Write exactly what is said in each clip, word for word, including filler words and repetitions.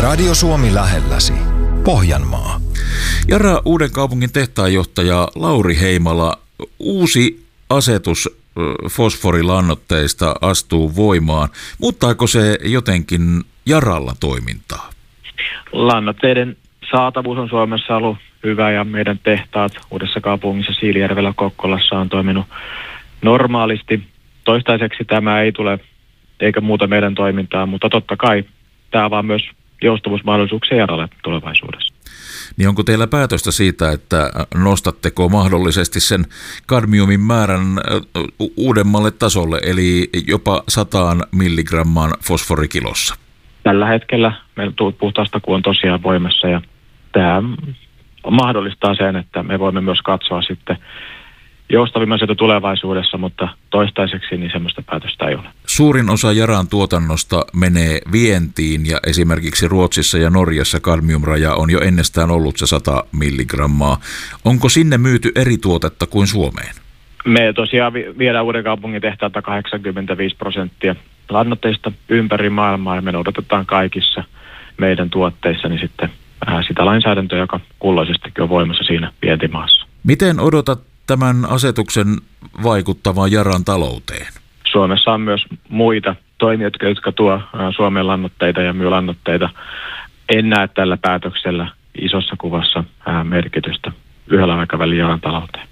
Radio Suomi lähelläsi. Pohjanmaa. Yara Uudenkaupungin tehtaanjohtaja Lauri Heimala, uusi asetus fosforilannoitteista astuu voimaan. Muuttaako se jotenkin Yaralla toimintaa? Lannoitteiden saatavuus on Suomessa ollut hyvä ja meidän tehtaat Uudessa kaupungissa, Siilijärvellä, Kokkolassa on toiminut normaalisti. Toistaiseksi tämä ei tule eikä muuta meidän toimintaa, mutta totta kai tämä avaa myös joustavuusmahdollisuuksia Yaralle tulevaisuudessa. Niin onko teillä päätöstä siitä, että nostatteko mahdollisesti sen kadmiumin määrän uudemmalle tasolle, eli jopa sataan milligrammaan fosforikilossa? Tällä hetkellä meillä puhtaasta on tosiaan voimassa ja tämä mahdollistaa sen, että me voimme myös katsoa sitten joustavimman sieltä tulevaisuudessa, mutta toistaiseksi niin semmoista päätöstä ei ole. Suurin osa Yaran tuotannosta menee vientiin ja esimerkiksi Ruotsissa ja Norjassa kadmiumraja on jo ennestään ollut se sata milligrammaa. Onko sinne myyty eri tuotetta kuin Suomeen? Me tosiaan viedään Uudenkaupungin tehtaalta kahdeksankymmentäviisi prosenttia lannoitteista ympäri maailmaa ja me noudatetaan kaikissa meidän tuotteissa niin sitten sitä lainsäädäntöä, joka kulloisestikin on voimassa siinä vientimaassa. Miten odotat tämän asetuksen vaikuttavan Yaran talouteen? Suomessa on myös muita toimijoita, jotka tuo Suomen lannoitteita ja myy lannoitteita. En näe tällä päätöksellä isossa kuvassa merkitystä yhdellä aikavälillä Yaran talouteen.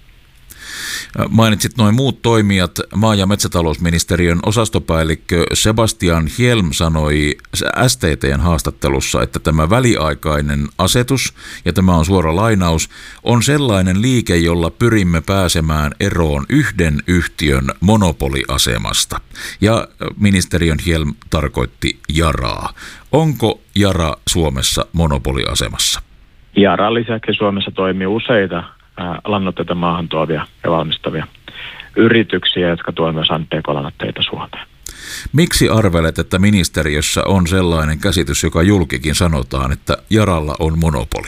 Mainitsit noin muut toimijat. Maa- ja metsätalousministeriön osastopäällikkö Sebastian Hjelm sanoi S T T:n haastattelussa, että tämä väliaikainen asetus, ja tämä on suora lainaus, on sellainen liike, jolla pyrimme pääsemään eroon yhden yhtiön monopoliasemasta. Ja ministeriön Hjelm tarkoitti Yaraa. Onko Yara Suomessa monopoliasemassa? Yaran lisäksi Suomessa toimii useita lannoitteita maahan tuovia ja valmistavia yrityksiä, jotka tuovat myös N P K-lannoitteita Suomeen. Miksi arvelet, että ministeriössä on sellainen käsitys, joka julkikin sanotaan, että Yaralla on monopoli?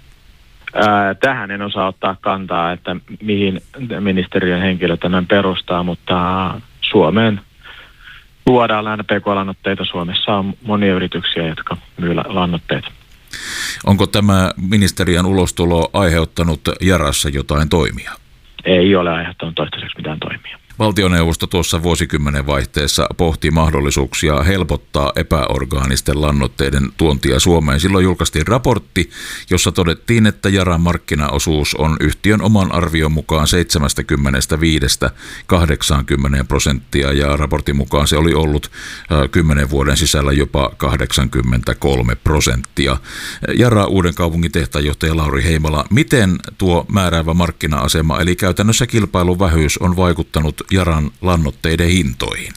Ää, tähän en osaa ottaa kantaa, että mihin ministeriön henkilö tämän perustaa, mutta Suomeen tuodaan N P K-lannoitteita. Suomessa on monia yrityksiä, jotka myy lannoitteita. Onko tämä ministeriön ulostulo aiheuttanut Yarassa jotain toimia? Ei ole aiheuttanut toistaiseksi mitään toimia. Valtioneuvosto tuossa vuosikymmenen vaihteessa pohti mahdollisuuksia helpottaa epäorgaanisten lannoitteiden tuontia Suomeen. Silloin julkaistiin raportti, jossa todettiin, että Yaran markkinaosuus on yhtiön oman arvion mukaan seitsemänkymmentäviisi kahdeksankymmentä prosenttia ja raportin mukaan se oli ollut kymmenen vuoden sisällä jopa kahdeksankymmentäkolme prosenttia. Yara Uudenkaupungin tehtaanjohtaja Lauri Heimala, miten tuo määräävä markkina-asema eli käytännössä kilpailun vähyys on vaikuttanut Yaran lannoitteiden hintoihin?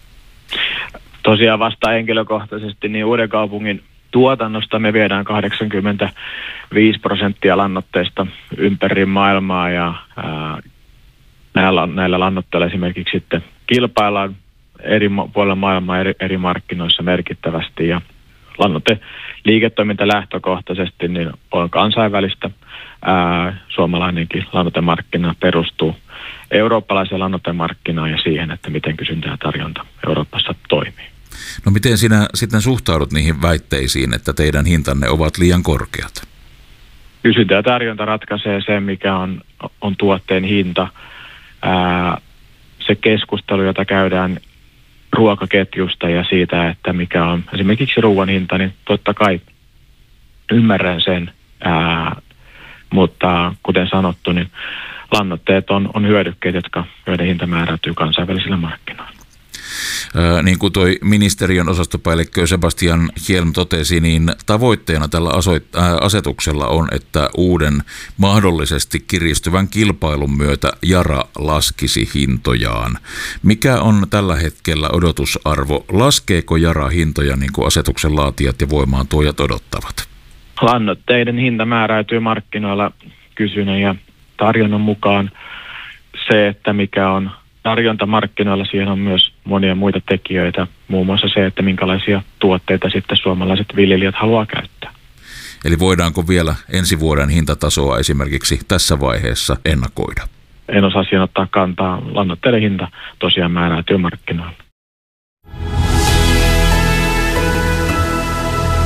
Tosiaan vasta henkilökohtaisesti niin Uudenkaupungin tuotannosta me viedään kahdeksankymmentäviisi prosenttia lannoitteista ympäri maailmaa ja ää, näillä, näillä lannoitteilla esimerkiksi sitten kilpaillaan eri puolilla maailmaa eri, eri markkinoissa merkittävästi ja lannoite liiketoiminta lähtökohtaisesti niin on kansainvälistä. Ää, suomalainenkin lannoitemarkkina perustuu eurooppalaiseen lannoitemarkkinaan ja siihen, että miten kysyntä ja tarjonta Euroopassa toimii. No miten sinä sitten suhtaudut niihin väitteisiin, että teidän hintanne ovat liian korkeat? Kysyntä ja tarjonta ratkaisee sen, mikä on, on tuotteen hinta. Ää, se keskustelu, jota käydään ruokaketjusta ja siitä, että mikä on esimerkiksi ruoan hinta, niin totta kai ymmärrän sen, ää, mutta kuten sanottu, niin lannoitteet on, on hyödykkeet, jotka, joiden hinta määräytyy kansainvälisillä markkinoilla. Ää, niin kuin toi ministeriön osastopäällikkö Sebastian Hjelm totesi, niin tavoitteena tällä aso- ää, asetuksella on, että uuden mahdollisesti kiristyvän kilpailun myötä Yara laskisi hintojaan. Mikä on tällä hetkellä odotusarvo? Laskeeko Yara hintoja niin kuin asetuksen laatijat ja voimaantuojat odottavat? Lannoitteiden hinta määräytyy markkinoilla kysynnän ja tarjonnan mukaan. Se, että mikä on tarjonta markkinoilla, siihen on myös monia muita tekijöitä. Muun muassa se, että minkälaisia tuotteita sitten suomalaiset viljelijät haluaa käyttää. Eli voidaanko vielä ensi vuoden hintatasoa esimerkiksi tässä vaiheessa ennakoida? En osaa siihen ottaa kantaa. Lannoitteiden hinta tosiaan määräytyy markkinoilla.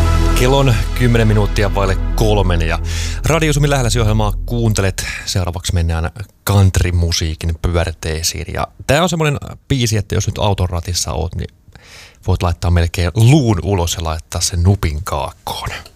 Kello on kymmenen minuuttia vaille kolmen ja Radio Suomi lähelläsi -ohjelmaa kuuntelet. Seuraavaksi mennään countrymusiikin pyörteisiin. Ja tää on semmoinen biisi, että jos nyt auton ratissa oot, niin voit laittaa melkein luun ulos ja laittaa sen nupin kaakkoon.